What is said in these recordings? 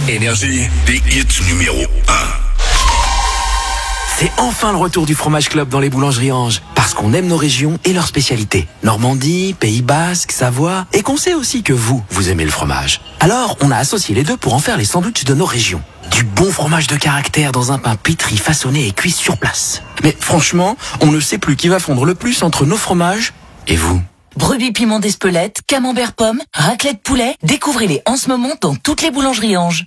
Énergie, des hits numéro 1. C'est enfin le retour du Fromage Club dans les boulangeries Ange. Parce qu'on aime nos régions et leurs spécialités. Normandie, Pays Basque, Savoie. Et qu'on sait aussi que vous aimez le fromage. Alors, on a associé les deux pour en faire les sandwichs de nos régions. Du bon fromage de caractère dans un pain pétri, façonné et cuit sur place. Mais franchement, on ne sait plus qui va fondre le plus entre nos fromages et vous. Brebis piment d'Espelette, camembert pomme, raclette poulet. Découvrez-les en ce moment dans toutes les boulangeries Ange.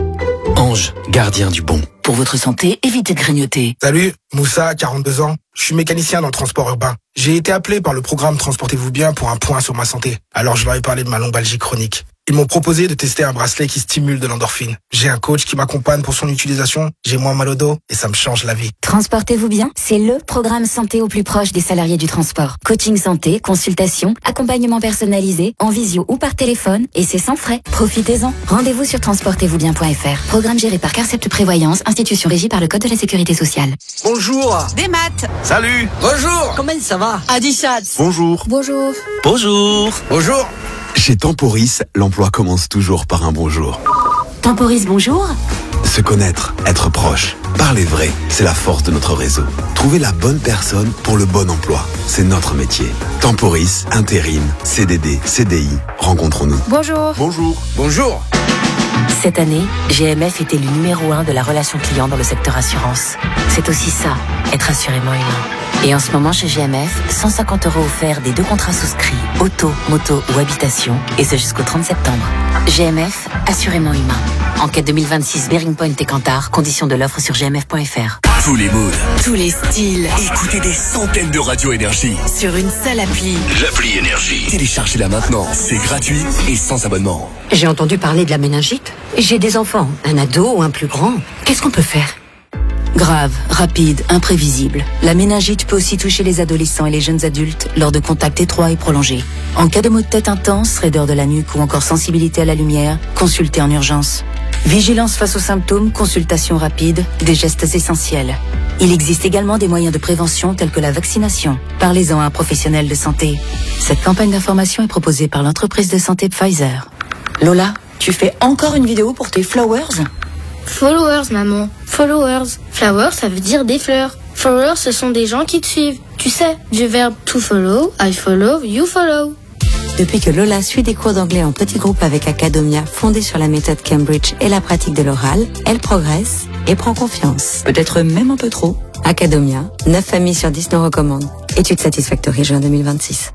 Ange, gardien du bon. Pour votre santé, évitez de grignoter. Salut, Moussa, 42 ans. Je suis mécanicien dans le transport urbain. J'ai été appelé par le programme Transportez-vous bien pour un point sur ma santé. Alors je leur ai parlé de ma lombalgie chronique. Ils m'ont proposé de tester un bracelet qui stimule de l'endorphine. J'ai un coach qui m'accompagne pour son utilisation. J'ai moins mal au dos et ça me change la vie. Transportez-vous bien, c'est le programme santé au plus proche des salariés du transport. Coaching santé, consultation, accompagnement personnalisé, en visio ou par téléphone, et c'est sans frais. Profitez-en. Rendez-vous sur transportezvousbien.fr. Programme géré par Carcept Prévoyance, institution régie par le Code de la Sécurité sociale. Bonjour. Des maths. Salut. Bonjour. Comment ça va? Adishat. Bonjour. Bonjour. Bonjour. Bonjour. Chez Temporis, l'emploi commence toujours par un bonjour. Temporis, bonjour. Se connaître, être proche, parler vrai, c'est la force de notre réseau. Trouver la bonne personne pour le bon emploi, c'est notre métier. Temporis, intérim, CDD, CDI, rencontrons-nous. Bonjour. Bonjour. Bonjour. Cette année, GMF est élu numéro 1 de la relation client dans le secteur assurance. C'est aussi ça, être assurément humain. Et en ce moment chez GMF, 150 € offerts des 2 contrats souscrits, auto, moto ou habitation, et ce jusqu'au 30 septembre. GMF, assurément humain. Enquête 2026 Bearing Point et Kantar, conditions de l'offre sur gmf.fr. Tous les moods. Tous les styles. Écoutez des centaines de radios Énergie. Sur une seule appli. L'appli Énergie. Téléchargez-la maintenant. C'est gratuit et sans abonnement. J'ai entendu parler de la méningite. J'ai des enfants, un ado ou un plus grand. Qu'est-ce qu'on peut faire? Grave, rapide, imprévisible. La méningite peut aussi toucher les adolescents et les jeunes adultes lors de contacts étroits et prolongés. En cas de maux de tête intense, raideur de la nuque ou encore sensibilité à la lumière, consultez en urgence. Vigilance face aux symptômes, consultation rapide, des gestes essentiels. Il existe également des moyens de prévention tels que la vaccination. Parlez-en à un professionnel de santé. Cette campagne d'information est proposée par l'entreprise de santé Pfizer. Lola, tu fais encore une vidéo pour tes flowers ? Followers, maman. Followers. Flowers, ça veut dire des fleurs. Followers, ce sont des gens qui te suivent. Tu sais, du verbe to follow, I follow, you follow. Depuis que Lola suit des cours d'anglais en petit groupe avec Academia, fondée sur la méthode Cambridge et la pratique de l'oral, elle progresse et prend confiance. Peut-être même un peu trop. Academia, 9 familles sur 10 nous recommandent. Étude Satisfactory juin 2026.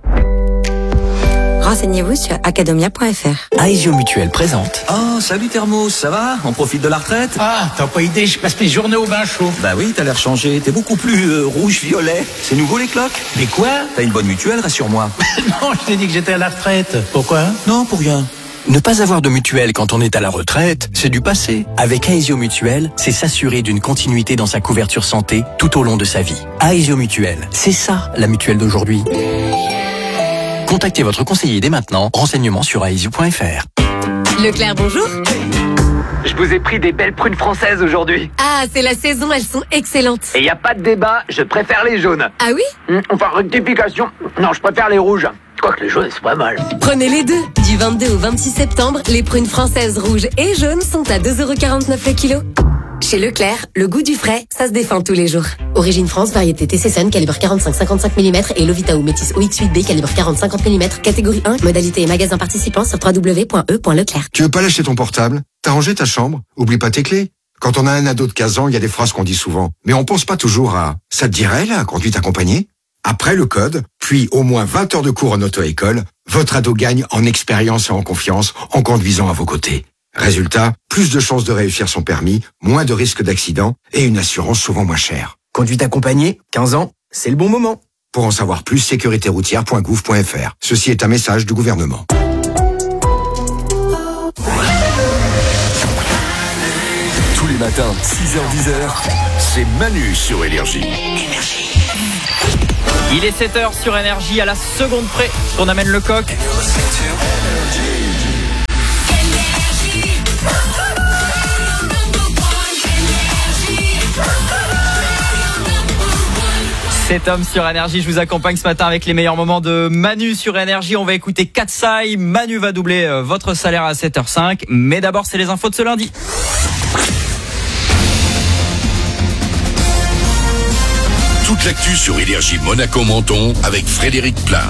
Renseignez-vous sur academia.fr. Aesio Mutuel présente. Oh, salut Thermos, ça va? On profite de la retraite? Ah, t'as pas idée, je passe mes journées au bain chaud. Bah oui, t'as l'air changé. T'es beaucoup plus rouge-violet. C'est nouveau les cloques? Mais quoi? T'as une bonne mutuelle, rassure-moi. Non, je t'ai dit que j'étais à la retraite. Pourquoi? Non, pour rien. Ne pas avoir de mutuelle quand on est à la retraite, c'est du passé. Avec Aesio Mutuel, c'est s'assurer d'une continuité dans sa couverture santé tout au long de sa vie. Aesio Mutuel, c'est ça la mutuelle d'aujourd'hui. Contactez votre conseiller dès maintenant. Renseignements sur aesio.fr. Leclerc, bonjour. Je vous ai pris des belles prunes françaises aujourd'hui. Ah, c'est la saison, elles sont excellentes. Et y a pas de débat, je préfère les jaunes. Ah oui? Enfin, rectification. Non, je préfère les rouges. Quoique les jaunes, c'est pas mal. Prenez les deux. Du 22 au 26 septembre, les prunes françaises rouges et jaunes sont à 2,49 € le kilo. Chez Leclerc, le goût du frais, ça se défend tous les jours. Origine France, variété TC Sun, calibre 45-55 mm et Lovita ou Métis OX8B, calibre 40-50 mm, catégorie 1, modalité et magasin participant sur www.e.leclerc. Tu veux pas lâcher ton portable? T'as rangé ta chambre? Oublie pas tes clés. Quand on a un ado de 15 ans, il y a des phrases qu'on dit souvent. Mais on pense pas toujours à « ça te dirait, la conduite accompagnée ?» Après le code, puis au moins 20 heures de cours en auto-école, votre ado gagne en expérience et en confiance en conduisant à vos côtés. Résultat, plus de chances de réussir son permis, moins de risques d'accident et une assurance souvent moins chère. Conduite accompagnée, 15 ans, c'est le bon moment. Pour en savoir plus, sécuritéroutière.gouv.fr. Ceci est un message du gouvernement. Tous les matins, 6h-10h, c'est Manu sur Énergie. Il est 7h sur Énergie, à la seconde près qu'on amène le coq. C'est Tom sur Énergie, je vous accompagne ce matin avec les meilleurs moments de Manu sur Énergie. On va écouter Katsai, Manu va doubler votre salaire à 7h05. Mais d'abord, c'est les infos de ce lundi. Toute l'actu sur Énergie Monaco-Menton avec Frédéric Plain.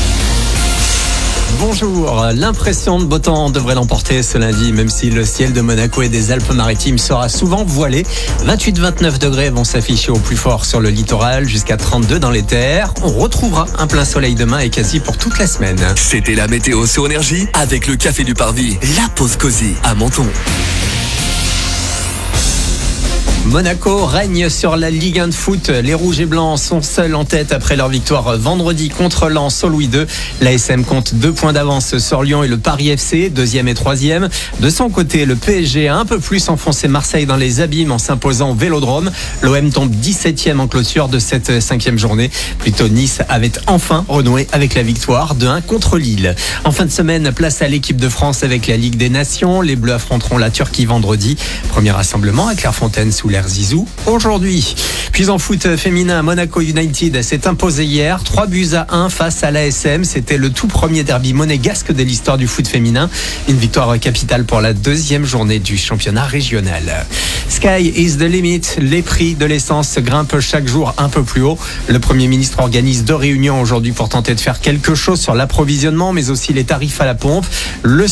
Bonjour, l'impression de beau temps devrait l'emporter ce lundi, même si le ciel de Monaco et des Alpes-Maritimes sera souvent voilé. 28-29 degrés vont s'afficher au plus fort sur le littoral, jusqu'à 32 dans les terres. On retrouvera un plein soleil demain et quasi pour toute la semaine. C'était la météo sur Énergie avec le Café du Parvis, la pause cosy à Menton. Monaco règne sur la Ligue 1 de foot. Les Rouges et Blancs sont seuls en tête après leur victoire vendredi contre Lens au Louis II. L'ASM compte 2 points d'avance sur Lyon et le Paris FC, 2e et 3e. De son côté, le PSG a un peu plus enfoncé Marseille dans les abîmes en s'imposant au Vélodrome. L'OM tombe 17e en clôture de cette 5e journée. Plutôt Nice avait enfin renoué avec la victoire de 1 contre Lille. En fin de semaine, place à l'équipe de France avec la Ligue des Nations. Les Bleus affronteront la Turquie vendredi. Premier rassemblement à Clairefontaine sous l'air Zizou aujourd'hui. Puis en foot féminin, Monaco United s'est imposé hier 3-1 face à l'ASM. C'était le tout premier derby monégasque de l'histoire du foot féminin. Une victoire capitale pour la 2e journée du championnat régional. Sky is the limit. Les prix de l'essence grimpent chaque jour un peu plus haut. Le Premier ministre organise 2 réunions aujourd'hui pour tenter de faire quelque chose sur l'approvisionnement, mais aussi les tarifs à la pompe. Le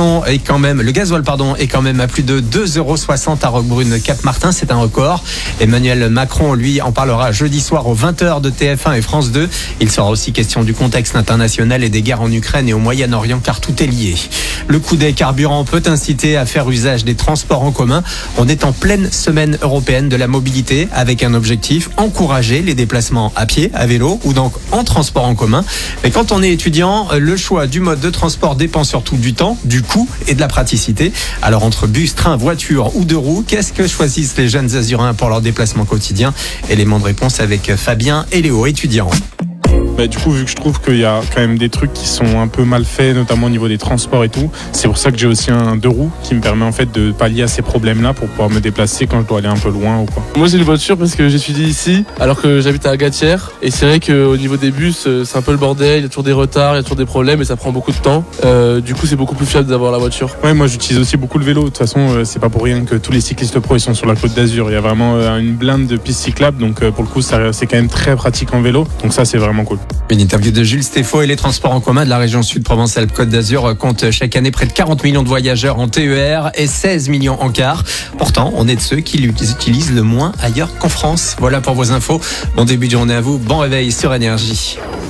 gasoil est quand même à plus de 2,60 € à Roquebrune Cap-Martin. C'est un record. Emmanuel Macron, lui, en parlera jeudi soir aux 20h de TF1 et France 2. Il sera aussi question du contexte international et des guerres en Ukraine et au Moyen-Orient, car tout est lié. Le coût des carburants peut inciter à faire usage des transports en commun. On est en pleine semaine européenne de la mobilité avec un objectif, encourager les déplacements à pied, à vélo ou donc en transport en commun. Mais quand on est étudiant, le choix du mode de transport dépend surtout du temps, du coût et de la praticité. Alors entre bus, train, voiture ou 2 roues, qu'est-ce que choisissent les jeunes azurins pour leur déplacement quotidien? Élément de réponse avec Fabien et Léo, étudiants. Du coup, vu que je trouve qu'il y a quand même des trucs qui sont un peu mal faits, notamment au niveau des transports et tout, c'est pour ça que j'ai aussi un 2 roues qui me permet en fait de pallier à ces problèmes-là pour pouvoir me déplacer quand je dois aller un peu loin ou quoi. Moi j'ai une voiture parce que j'étudie ici alors que j'habite à Agatières et c'est vrai qu'au niveau des bus c'est un peu le bordel, il y a toujours des retards, il y a toujours des problèmes et ça prend beaucoup de temps. Du coup c'est beaucoup plus fiable d'avoir la voiture. Ouais, moi j'utilise aussi beaucoup le vélo. De toute façon c'est pas pour rien que tous les cyclistes pro ils sont sur la Côte d'Azur. Il y a vraiment une blinde de pistes cyclables, donc pour le coup c'est quand même très pratique en vélo, donc ça c'est vraiment cool. Une interview de Jules Stéphot. Et les transports en commun de la région Sud Provence-Alpes-Côte d'Azur comptent chaque année près de 40 millions de voyageurs en TER et 16 millions en car. Pourtant, on est de ceux qui l'utilisent le moins ailleurs qu'en France. Voilà pour vos infos. Bon début de journée à vous. Bon réveil sur Énergie.